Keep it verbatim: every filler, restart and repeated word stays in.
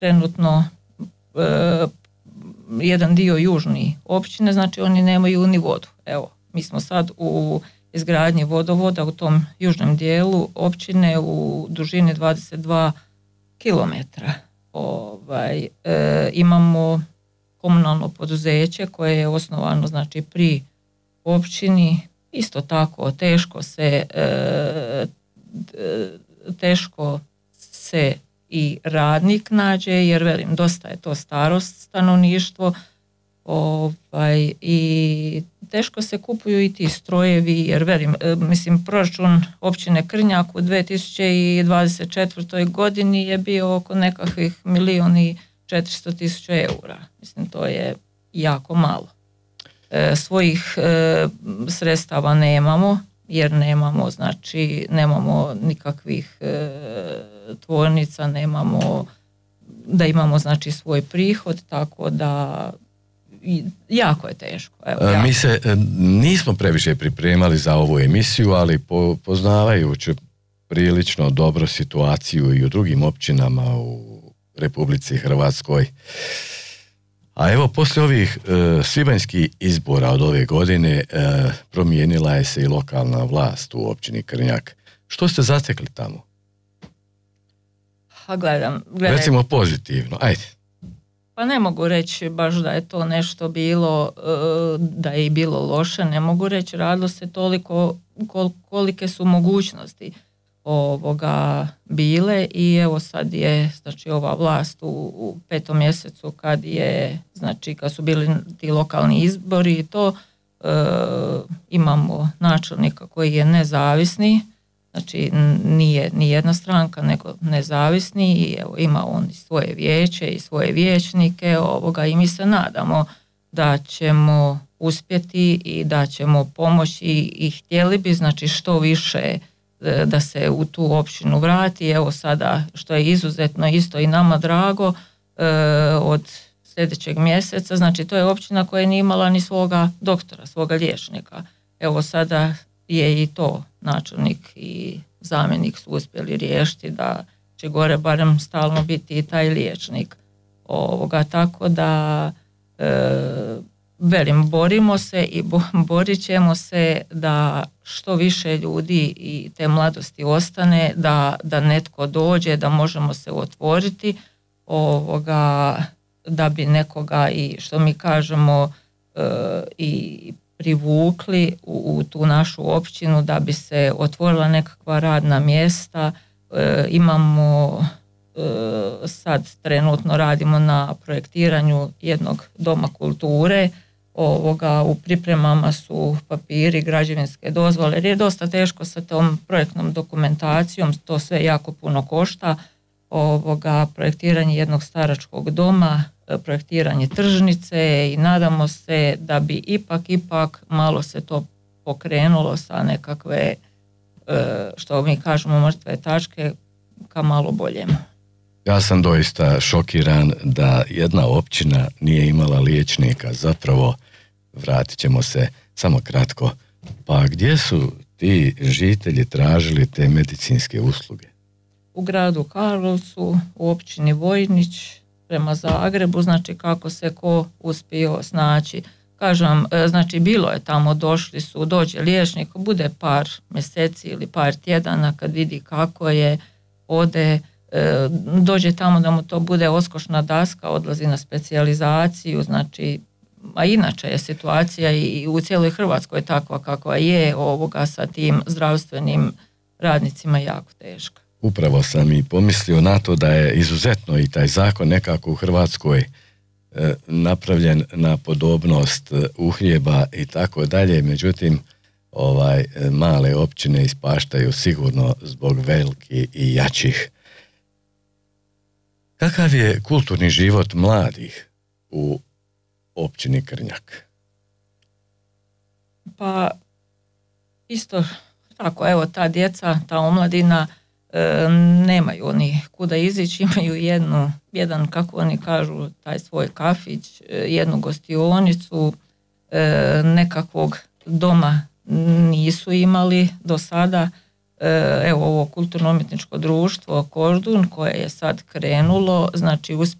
trenutno e, jedan dio južni općine, znači oni nemaju ni vodu. Evo, mi smo sad u izgradnji vodovoda u tom južnom dijelu općine u dužini dvadeset dva kilometra. Ovaj, e, imamo komunalno poduzeće koje je osnovano znači pri općini, isto tako teško se e, teško se i radnik nađe, jer velim, dosta je to starost stanovništvo, ovaj, i teško se kupuju i ti strojevi, jer velim, mislim, proračun općine Krnjak u dvije tisuće dvadeset četvrtoj godini je bio oko nekakvih milijun i četiristo tisuća eura. Mislim, to je jako malo. E, svojih e, sredstava nemamo, jer nemamo, znači, nemamo nikakvih e, tvornica, nemamo da imamo, znači, svoj prihod, tako da jako je teško. Evo, jako. Mi se nismo previše pripremali za ovu emisiju, ali po, poznavajući prilično dobro situaciju i u drugim općinama u Republici Hrvatskoj. A evo, poslije ovih e, svibanjskih izbora od ove godine e, promijenila je se i lokalna vlast u općini Krnjak. Što ste zatekli tamo? Ha, gledam, gledam. Recimo pozitivno, ajde. Pa ne mogu reći baš da je to nešto bilo, da je i bilo loše, ne mogu reći, radilo se toliko kolike su mogućnosti ovoga bile i evo sad je, znači, ova vlast u, u petom mjesecu kad je, znači, kad su bili ti lokalni izbori i to, e, imamo načelnika koji je nezavisni, znači nije ni jedna stranka nego nezavisni i evo, ima on i svoje vijeće i svoje vijećnike ovoga, i mi se nadamo da ćemo uspjeti i da ćemo pomoći i htjeli bi, znači, što više da se u tu općinu vrati. Evo sada, što je izuzetno isto i nama drago, od sljedećeg mjeseca, znači to je općina koja nije imala ni svoga doktora, svoga liječnika. Evo sada je i to načelnik i zamjenik su uspjeli riješiti da će gore barem stalno biti i taj liječnik ovoga, tako da e, velim, borimo se i bo, borit ćemo se da što više ljudi i te mladosti ostane, da, da netko dođe, da možemo se otvoriti ovoga, da bi nekoga i što mi kažemo e, i privukli u, u tu našu općinu, da bi se otvorila nekakva radna mjesta. E, imamo e, sad trenutno radimo na projektiranju jednog doma kulture. Ovoga, u pripremama su papiri, građevinske dozvole, jer je dosta teško sa tom projektnom dokumentacijom, to sve jako puno košta. Ovoga, projektiranje jednog staračkog doma, projektiranje tržnice i nadamo se da bi ipak, ipak malo se to pokrenulo sa nekakve, što mi kažemo, mrtve tačke ka malo boljem. Ja sam doista šokiran da jedna općina nije imala liječnika. Zapravo, vratit ćemo se samo kratko. Pa gdje su ti žitelji tražili te medicinske usluge? U gradu Karlovcu, u općini Vojnić, prema Zagrebu, znači kako se ko uspio snaći. Kažem, znači bilo je tamo, došli su, dođe liječnik, bude par mjeseci ili par tjedana kad vidi kako je, ode, dođe tamo da mu to bude oskošna daska, odlazi na specijalizaciju, znači, a inače je situacija i u cijeloj Hrvatskoj takva kakva je, ovoga sa tim zdravstvenim radnicima jako teška. Upravo sam i pomislio na to da je izuzetno i taj zakon nekako u Hrvatskoj e, napravljen na podobnost uhljeba i tako dalje, međutim ovaj male općine ispaštaju sigurno zbog velikih i jačih. Kakav je kulturni život mladih u općini Krnjak? Pa isto tako, evo, ta djeca, ta omladina e, nemaju oni kuda izići, imaju jednu, jedan, kako oni kažu, taj svoj kafić, jednu gostionicu, e, nekakvog doma nisu imali do sada. evo ovo kulturno-umjetničko društvo Kordun koje je sad krenulo, znači uspjelo